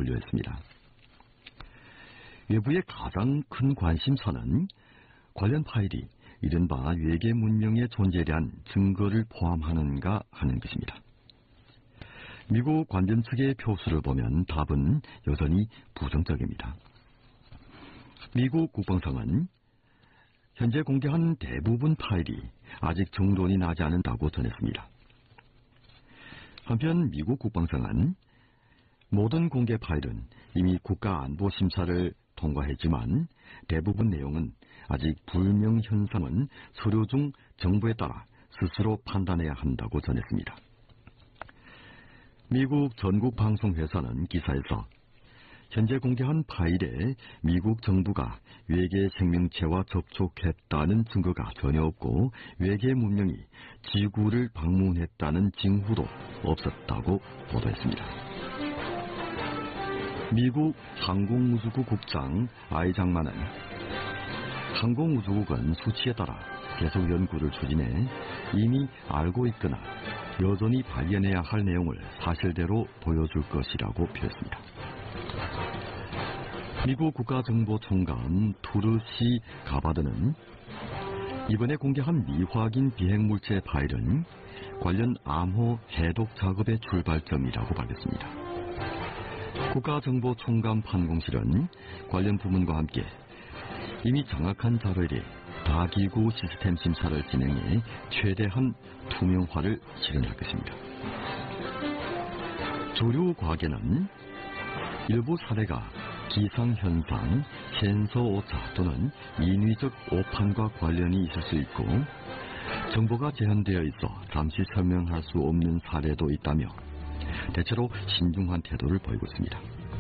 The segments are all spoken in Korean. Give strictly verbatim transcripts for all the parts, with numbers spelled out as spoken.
분류했습니다. 외부의 가장 큰 관심사는 관련 파일이 이른바 외계 문명의 존재에 대한 증거를 포함하는가 하는 것입니다. 미국 관전 측의 표수를 보면 답은 여전히 부정적입니다. 미국 국방성은 현재 공개한 대부분 파일이 아직 정론이 나지 않는다고 전했습니다. 한편 미국 국방성은 모든 공개 파일은 이미 국가안보심사를 통과했지만 대부분 내용은 아직 불명 현상은 서류 중 정보에 따라 스스로 판단해야 한다고 전했습니다. 미국 전국방송회사는 기사에서 현재 공개한 파일에 미국 정부가 외계 생명체와 접촉했다는 증거가 전혀 없고 외계 문명이 지구를 방문했다는 징후도 없었다고 보도했습니다. 미국 항공우주국 국장 아이장만은 항공우주국은 수치에 따라 계속 연구를 추진해 이미 알고 있거나 여전히 발견해야 할 내용을 사실대로 보여줄 것이라고 표했습니다. 미국 국가정보총관 투르시 가바드는 이번에 공개한 미확인 비행물체 파일은 관련 암호 해독 작업의 출발점이라고 밝혔습니다. 국가정보총관 판공실은 관련 부문과 함께 이미 정확한 자료에 대해 다기구 시스템 심사를 진행해 최대한 투명화를 실현할 것입니다. 주류 과학에는 일부 사례가 기상현상, 센서 오차 또는 인위적 오판과 관련이 있을 수 있고 정보가 제한되어 있어 잠시 설명할 수 없는 사례도 있다며 대체로 신중한 태도를 보이고 있습니다.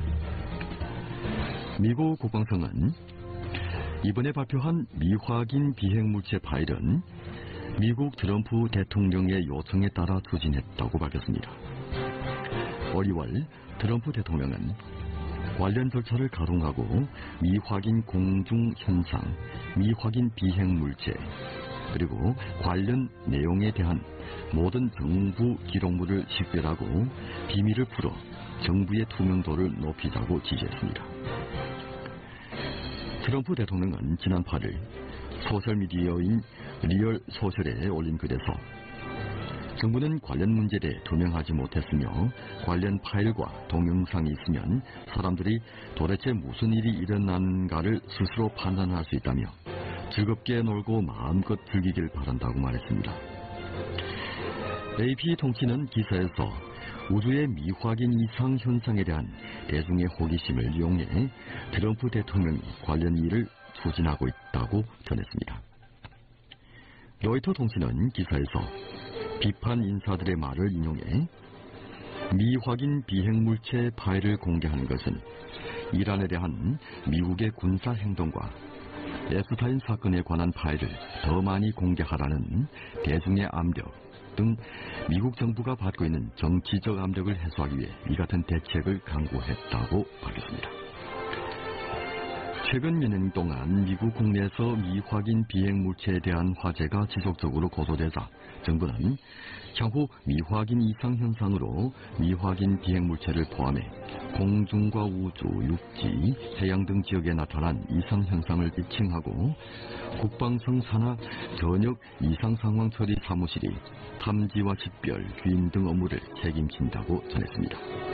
미국 국방성은 이번에 발표한 미확인 비행물체 파일은 미국 트럼프 대통령의 요청에 따라 추진했다고 밝혔습니다. 올 이월 트럼프 대통령은 관련 절차를 가동하고 미확인 공중현상, 미확인 비행물체, 그리고 관련 내용에 대한 모든 정부 기록물을 식별하고 비밀을 풀어 정부의 투명도를 높이자고 지시했습니다. 트럼프 대통령은 지난 팔 일 소셜미디어인 리얼 소셜에 올린 글에서 정부는 관련 문제에 대해 투명하지 못했으며 관련 파일과 동영상이 있으면 사람들이 도대체 무슨 일이 일어난가를 스스로 판단할 수 있다며 즐겁게 놀고 마음껏 즐기길 바란다고 말했습니다. 에이피 통신은 기사에서 우주의 미확인 이상 현상에 대한 대중의 호기심을 이용해 트럼프 대통령이 관련 일을 추진하고 있다고 전했습니다. 로이터 통신은 기사에서 비판 인사들의 말을 인용해 미확인 비행물체 파일을 공개하는 것은 이란에 대한 미국의 군사 행동과 에프스타인 사건에 관한 파일을 더 많이 공개하라는 대중의 압력 등 미국 정부가 받고 있는 정치적 압력을 해소하기 위해 이 같은 대책을 강구했다고 밝혔습니다. 최근 몇 년 동안 미국 국내에서 미확인 비행물체에 대한 화제가 지속적으로 고조되자 정부는 향후 미확인 이상 현상으로 미확인 비행물체를 포함해 공중과 우주, 육지, 해양 등 지역에 나타난 이상 현상을 지칭하고 국방성 산하 전역 이상 상황 처리 사무실이 탐지와 식별, 귀임 등 업무를 책임진다고 전했습니다.